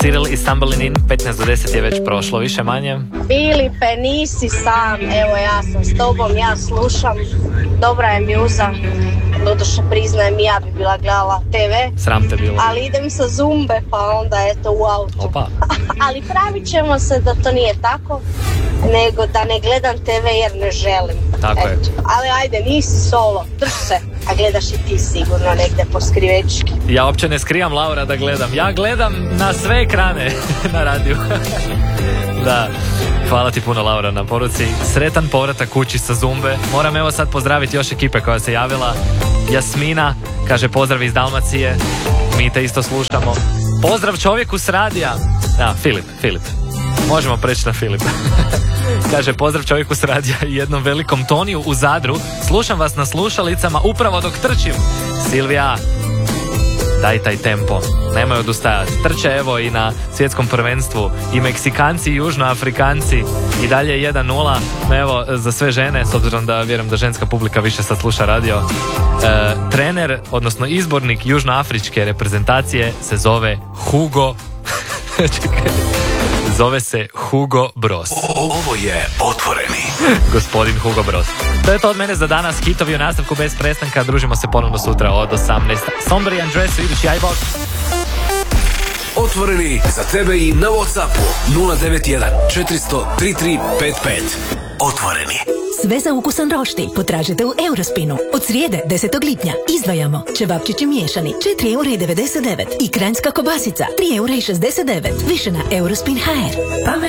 Cyril i Stumbling In, 15 do 10 je već prošlo, više manje. Filipe, nisi sam, evo ja sam s tobom, ja slušam, dobra je mjuza, doduše priznajem, ja bi bila gledala TV. Sram te bilo. Ali idem sa zumbe, pa onda eto u autu. Opa. Ali pravit ćemo se da to nije tako, nego da ne gledam TV jer ne želim. Tako je. Ali ajde, nisi solo, drž se, a gledaš i ti sigurno negdje po skrivečki. Ja uopće ne skrivam, Laura, da gledam. Ja gledam na sve ekrane na radiju. Da, hvala ti puno, Laura, na poruci. Sretan povratak kući sa zumbe. Moram evo sad pozdraviti još ekipe koja se javila. Jasmina kaže pozdrav iz Dalmacije. Mi te isto slušamo. Pozdrav čovjeku s radija. Filip. Možemo preći na Filipa. Kaže pozdrav čovjeku s radija i jednom velikom Toniju u Zadru. Slušam vas na slušalicama upravo dok trčim. Silvija, daj taj tempo, nemoj odustajati. Trče evo i na svjetskom prvenstvu i Meksikanci i Južnoafrikanci i dalje 1-0. Evo za sve žene, s obzirom da vjerujem da ženska publika više sad sluša radio. Trener, odnosno izbornik južnoafričke reprezentacije se zove Hugo zove se Hugo Bros. Ovo je Otvoreni. Gospodin Hugo Bros. To je to od mene za danas. Hitovi u nastavku bez prestanka. Družimo se ponovno sutra od 18. Sombri Andresu, idući iBox. Otvoreni za tebe i na WhatsAppu 091 400 3355. Otvoreni. Sve za ukusan roštilj potražite u Eurospinu. Od srijede 10. lipnja izdvajamo čevapčići miješani 4,99 € i kranjska kobasica 3,69 €. Više na Eurospin.hr.